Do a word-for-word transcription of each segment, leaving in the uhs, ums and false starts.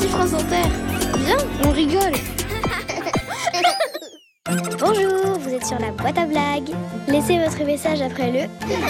Merci France Inter. Viens, on rigole. Bonjour, vous êtes sur la boîte à blagues. Laissez votre message après le...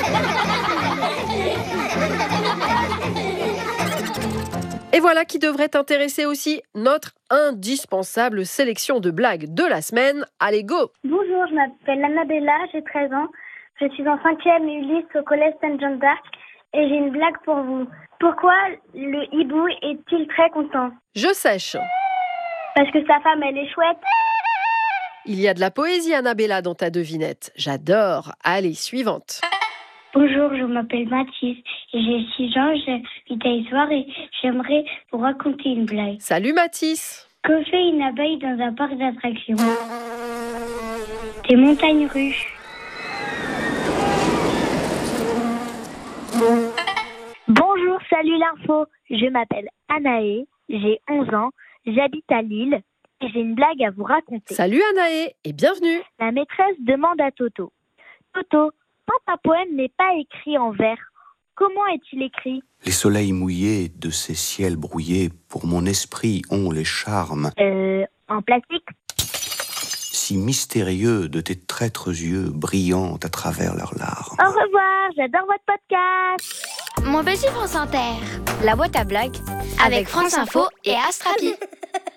Et voilà qui devrait intéresser aussi notre indispensable sélection de blagues de la semaine. Allez, go! Bonjour, je m'appelle Annabella, j'ai treize ans. Je suis en cinquième Ulysse au collège Saint-Jean d'Arc et j'ai une blague pour vous. Pourquoi le hibou est-il très content? Je sèche. Parce que sa femme, elle est chouette. Il y a de la poésie, Annabella, dans ta devinette. J'adore. Allez, suivante. Bonjour, je m'appelle Mathis et j'ai six ans, j'habite à Issoire et j'aimerais vous raconter une blague. Salut Mathis. Que fait une abeille dans un parc d'attractions? Des montagnes russes. Bonjour, salut l'info. Je m'appelle Anaë, j'ai onze ans, j'habite à Lille et j'ai une blague à vous raconter. Salut Anaë et bienvenue. La maîtresse demande à Toto. Toto, quand un poème n'est pas écrit en vers, comment est-il écrit? Les soleils mouillés de ces ciels brouillés, pour mon esprit ont les charmes Euh, en plastique? si mystérieux de tes traîtres yeux brillant à travers leurs larmes. Au revoir, j'adore votre podcast. Mon petit France Inter. La boîte à blagues Avec France Info et Astrapi.